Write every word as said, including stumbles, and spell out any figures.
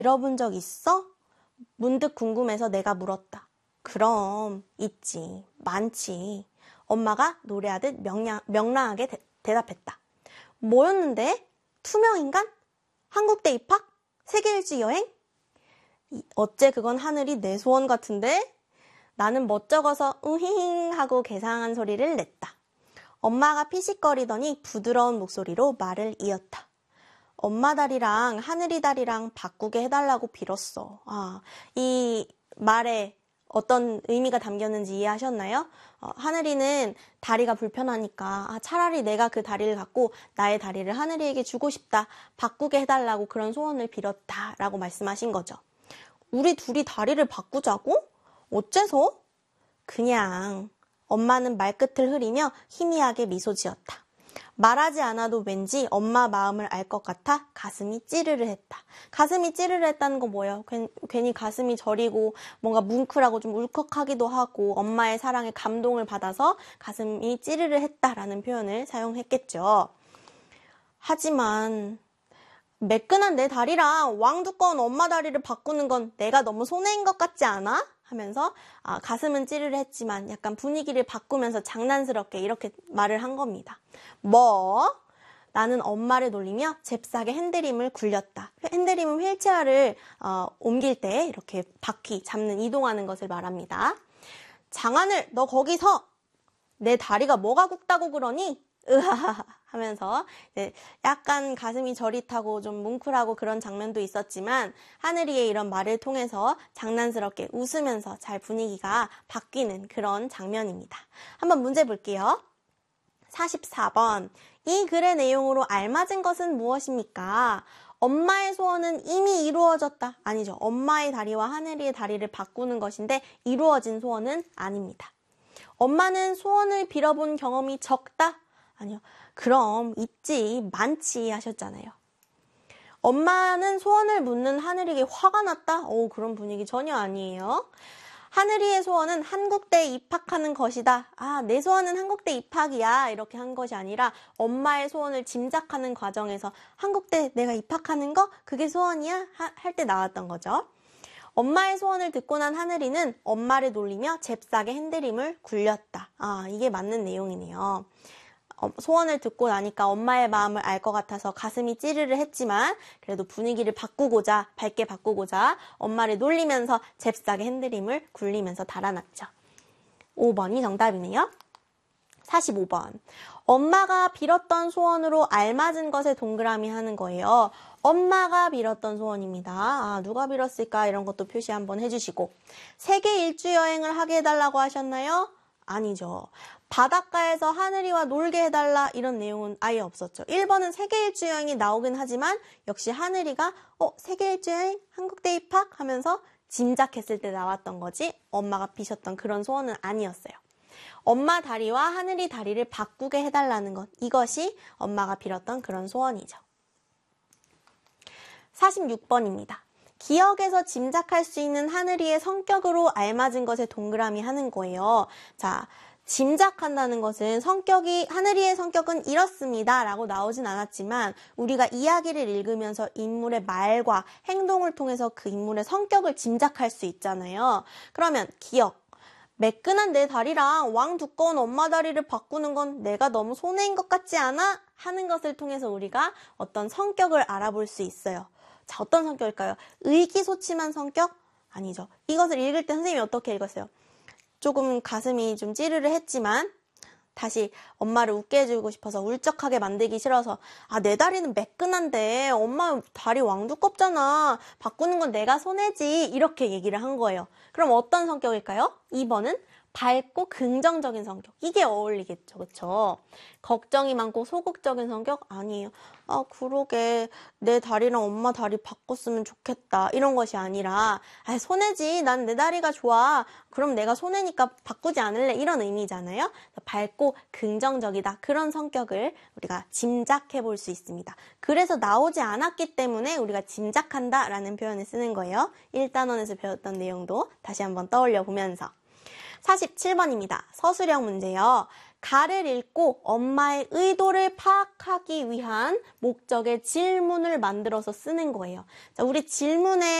들어본 적 있어? 문득 궁금해서 내가 물었다. 그럼 있지, 많지. 엄마가 노래하듯 명량, 명랑하게 대, 대답했다. 뭐였는데? 투명인간? 한국대 입학? 세계일주 여행? 어째 그건 하늘이 내 소원 같은데? 나는 멋쩍어서 으히힝 하고 개상한 소리를 냈다. 엄마가 피식거리더니 부드러운 목소리로 말을 이었다. 엄마 다리랑 하늘이 다리랑 바꾸게 해달라고 빌었어. 아, 이 말에 어떤 의미가 담겼는지 이해하셨나요? 어, 하늘이는 다리가 불편하니까 아, 차라리 내가 그 다리를 갖고 나의 다리를 하늘이에게 주고 싶다. 바꾸게 해달라고 그런 소원을 빌었다 라고 말씀하신 거죠. 우리 둘이 다리를 바꾸자고? 어째서? 그냥. 엄마는 말끝을 흐리며 희미하게 미소 지었다. 말하지 않아도 왠지 엄마 마음을 알 것 같아 가슴이 찌르르 했다. 가슴이 찌르르 했다는 거 뭐예요? 괜, 괜히 가슴이 저리고 뭔가 뭉클하고 좀 울컥하기도 하고 엄마의 사랑에 감동을 받아서 가슴이 찌르르 했다라는 표현을 사용했겠죠. 하지만 매끈한 내 다리랑 왕두꺼운 엄마 다리를 바꾸는 건 내가 너무 손해인 것 같지 않아? 하면서 아, 가슴은 찌르르 했지만 약간 분위기를 바꾸면서 장난스럽게 이렇게 말을 한 겁니다. 뭐? 나는 엄마를 놀리며 잽싸게 핸드림을 굴렸다. 핸드림은 휠체어를 어, 옮길 때 이렇게 바퀴 잡는 이동하는 것을 말합니다. 장하늘, 너 거기서 내 다리가 뭐가 굵다고 그러니? 으하하 하면서 이제 약간 가슴이 저릿하고 좀 뭉클하고 그런 장면도 있었지만 하늘이의 이런 말을 통해서 장난스럽게 웃으면서 잘 분위기가 바뀌는 그런 장면입니다. 한번 문제 볼게요. 사십사 번. 이 글의 내용으로 알맞은 것은 무엇입니까? 엄마의 소원은 이미 이루어졌다. 아니죠. 엄마의 다리와 하늘이의 다리를 바꾸는 것인데 이루어진 소원은 아닙니다. 엄마는 소원을 빌어본 경험이 적다? 아니요. 그럼 있지, 많지 하셨잖아요. 엄마는 소원을 묻는 하늘이에게 화가 났다? 오, 그런 분위기 전혀 아니에요. 하늘이의 소원은 한국대에 입학하는 것이다. 아, 내 소원은 한국대 입학이야. 이렇게 한 것이 아니라 엄마의 소원을 짐작하는 과정에서 한국대 내가 입학하는 거? 그게 소원이야? 할 때 나왔던 거죠. 엄마의 소원을 듣고 난 하늘이는 엄마를 놀리며 잽싸게 핸드림을 굴렸다. 아, 이게 맞는 내용이네요. 소원을 듣고 나니까 엄마의 마음을 알 것 같아서 가슴이 찌르르 했지만 그래도 분위기를 바꾸고자, 밝게 바꾸고자 엄마를 놀리면서 잽싸게 핸드림을 굴리면서 달아났죠. 오 번이 정답이네요. 사십오 번. 엄마가 빌었던 소원으로 알맞은 것에 동그라미 하는 거예요. 엄마가 빌었던 소원입니다. 아, 누가 빌었을까? 이런 것도 표시 한번 해주시고. 세계 일주 여행을 하게 해달라고 하셨나요? 아니죠. 바닷가에서 하늘이와 놀게 해달라 이런 내용은 아예 없었죠. 일 번은 세계 일주 여행이 나오긴 하지만 역시 하늘이가 어 세계 일주 여행? 한국대 입학? 하면서 짐작했을 때 나왔던 거지 엄마가 비셨던 그런 소원은 아니었어요. 엄마 다리와 하늘이 다리를 바꾸게 해달라는 것, 이것이 엄마가 빌었던 그런 소원이죠. 사십육 번입니다. 기억에서 짐작할 수 있는 하늘이의 성격으로 알맞은 것에 동그라미 하는 거예요. 자, 짐작한다는 것은 성격이, 하늘이의 성격은 이렇습니다 라고 나오진 않았지만 우리가 이야기를 읽으면서 인물의 말과 행동을 통해서 그 인물의 성격을 짐작할 수 있잖아요. 그러면 기억. 매끈한 내 다리랑 왕 두꺼운 엄마 다리를 바꾸는 건 내가 너무 손해인 것 같지 않아? 하는 것을 통해서 우리가 어떤 성격을 알아볼 수 있어요. 자, 어떤 성격일까요? 의기소침한 성격? 아니죠. 이것을 읽을 때 선생님이 어떻게 읽었어요? 조금 가슴이 좀 찌르르 했지만 다시 엄마를 웃게 해주고 싶어서 울적하게 만들기 싫어서 아, 내 다리는 매끈한데 엄마 다리 왕두껍잖아. 바꾸는 건 내가 손해지. 이렇게 얘기를 한 거예요. 그럼 어떤 성격일까요? 이 번은 밝고 긍정적인 성격. 이게 어울리겠죠. 그렇죠? 걱정이 많고 소극적인 성격? 아니에요. 아, 그러게 내 다리랑 엄마 다리 바꿨으면 좋겠다. 이런 것이 아니라 아, 손해지. 난 내 다리가 좋아. 그럼 내가 손해니까 바꾸지 않을래. 이런 의미잖아요. 밝고 긍정적이다. 그런 성격을 우리가 짐작해 볼 수 있습니다. 그래서 나오지 않았기 때문에 우리가 짐작한다 라는 표현을 쓰는 거예요. 일 단원에서 배웠던 내용도 다시 한번 떠올려 보면서. 사십칠 번입니다. 서술형 문제요. 가를 읽고 엄마의 의도를 파악하기 위한 목적의 질문을 만들어서 쓰는 거예요. 자, 우리 질문에